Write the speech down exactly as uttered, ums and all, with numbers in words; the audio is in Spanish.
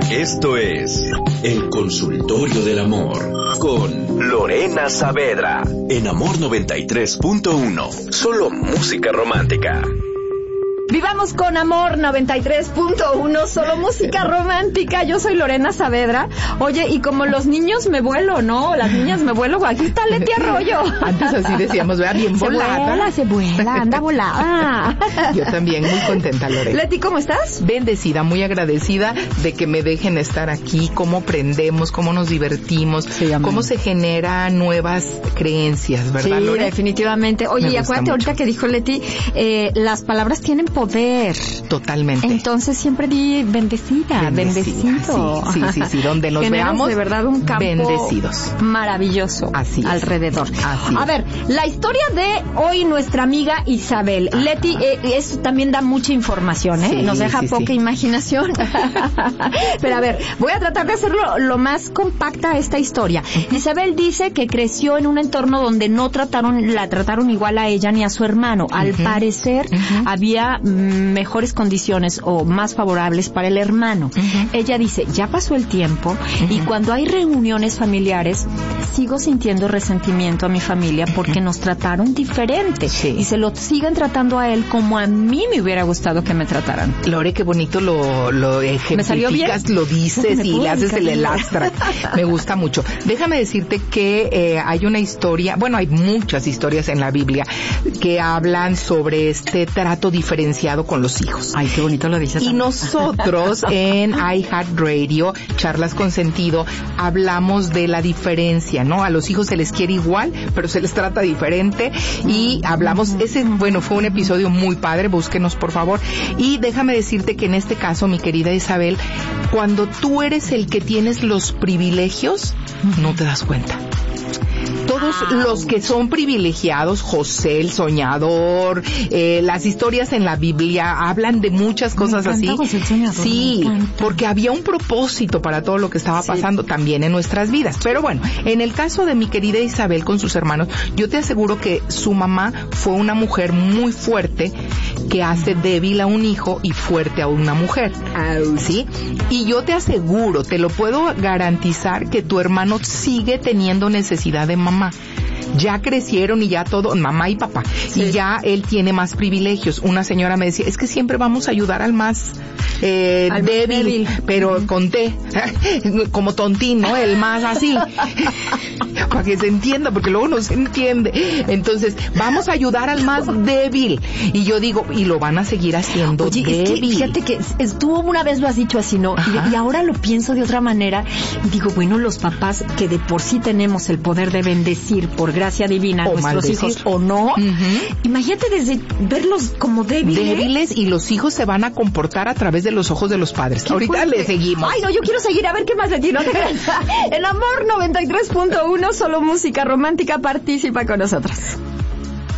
Esto es El Consultorio del Amor con Lorena Saavedra en Amor noventa y tres punto uno. Solo música romántica. Vivamos con Amor noventa y tres punto uno, solo música romántica. Yo soy Lorena Saavedra. Oye, y como los niños me vuelo, ¿no? Las niñas me vuelo. Aquí está Leti Arroyo. Antes así decíamos, vea, bien volada. Se vuela, se vuela, anda volada. Yo también, muy contenta, Lorena. Leti, ¿cómo estás? Bendecida, muy agradecida de que me dejen estar aquí, cómo aprendemos, cómo nos divertimos, sí, cómo se generan nuevas creencias, ¿verdad, sí, Lorena? Definitivamente. Oye, y acuérdate ahorita que dijo Leti, eh, las palabras tienen poder. Totalmente. Entonces siempre di bendecida, bendecida bendecido. Sí, sí, sí, sí. Donde nos Generas veamos, de verdad un campo bendecidos. Maravilloso. Así es. Alrededor. Así A es. ver, la historia de hoy nuestra amiga Isabel. Ajá. Leti, eh, eso también da mucha información, ¿eh? Sí, nos deja sí, poca sí. imaginación. Pero a ver, voy a tratar de hacerlo lo más compacta esta historia. Uh-huh. Isabel dice que creció en un entorno donde no trataron, la trataron igual a ella ni a su hermano. Al uh-huh. parecer, uh-huh. había mm, mejores condiciones o más favorables para el hermano. Uh-huh. Ella dice, ya pasó el tiempo uh-huh. y cuando hay reuniones familiares sigo sintiendo resentimiento a mi familia porque uh-huh. nos trataron diferente sí. y se lo siguen tratando a él como a mí me hubiera gustado que me trataran. Lore, qué bonito lo, lo ejemplificas, lo dices y le haces el elastra. Me gusta mucho. Déjame decirte que eh, hay una historia, bueno, hay muchas historias en la Biblia que hablan sobre este trato diferenciado con los hijos. Ay, qué bonito lo dices. Y nosotros en iHeartRadio, Charlas con Sentido, hablamos de la diferencia, ¿no? A los hijos se les quiere igual, pero se les trata diferente y hablamos, ese, bueno, fue un episodio muy padre, búsquenos por favor. Y déjame decirte que en este caso, mi querida Isabel, cuando tú eres el que tienes los privilegios, no te das cuenta. Todos los que son privilegiados, José el soñador, eh, las historias en la Biblia hablan de muchas cosas me así. José el soñador, sí, porque había un propósito para todo lo que estaba sí. pasando también en nuestras vidas. Pero bueno, en el caso de mi querida Isabel con sus hermanos, yo te aseguro que su mamá fue una mujer muy fuerte que hace débil a un hijo y fuerte a una mujer. ¿Sí? Y yo te aseguro, te lo puedo garantizar que tu hermano sigue teniendo necesidad de mamá. Ya crecieron y ya todo, mamá y papá, sí. y ya él tiene más privilegios. Una señora me decía, es que siempre vamos a ayudar al más eh, al débil, débil, pero uh-huh. con té, como tontín, ¿no? El más así, para que se entienda, porque luego no se entiende. Entonces, vamos a ayudar al más débil. Y yo digo, y lo van a seguir haciendo Oye, débil. Es que, fíjate que es, tú una vez lo has dicho así, ¿no? Y, y ahora lo pienso de otra manera. Y digo, bueno, los papás que de por sí tenemos el poder de bendecir por gracia divina a o nuestros maldecir. hijos o no, uh-huh. imagínate desde verlos como débiles. Débiles y los hijos se van a comportar a través de los ojos de los padres. Ahorita fuerte? Le seguimos. Ay, no, yo quiero seguir, a ver qué más le tiene. En Amor noventa y tres punto uno, solo música romántica, participa con nosotros.